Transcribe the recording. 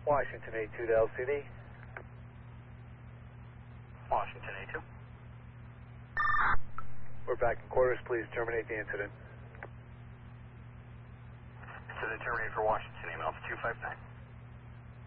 Washington A2 to LCD. Washington A2. We're back in quarters. Please terminate the incident. Incident terminated for Washington, email 259.